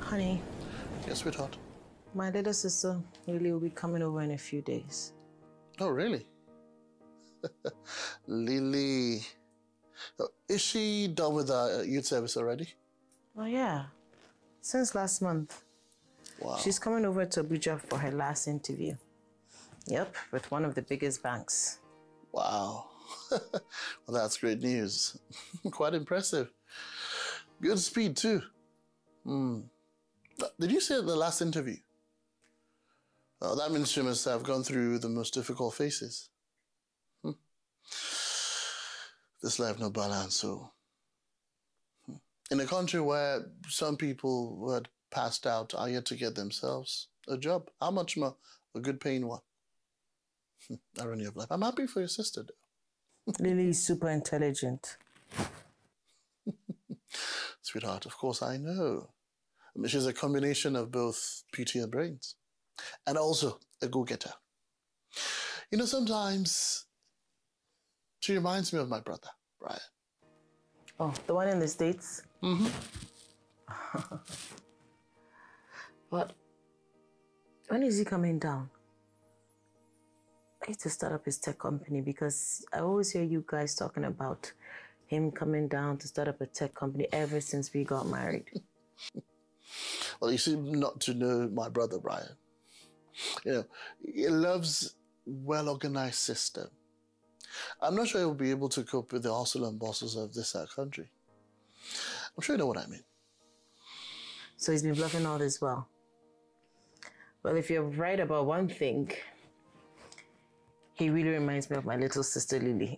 Honey. Yes, sweetheart. My little sister Lily will be coming over in a few days. Oh, really? Lily. Is she done with the youth service already? Oh, yeah. Since last month. Wow. She's coming over to Abuja for her last interview. Yep, with one of the biggest banks. Wow. Well, that's great news. Quite impressive. Good speed, too. Did you say the last interview? Oh, that means she must have gone through the most difficult phases. This life no balance, so... In a country where some people who had passed out are yet to get themselves a job, how much more a good paying one? Irony of life. I'm happy for your sister, though. Lily is super intelligent. Sweetheart, of course I know. I mean, she's a combination of both beauty and brains. And also a go-getter. You know, sometimes she reminds me of my brother, Brian. Oh, the one in the States? But when is he coming down? I need to start up his tech company because I always hear you guys talking about him coming down to start up a tech company ever since we got married. Well, you seem not to know my brother, Brian. You know, he loves well-organized system. I'm not sure he'll be able to cope with the hustle and bustle of this country. I'm sure you know what I mean. So he's been bluffing all this while. Well, if you're right about one thing, he really reminds me of my little sister Lily.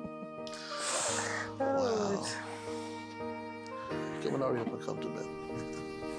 Wow. Come on, hurry up and come to bed.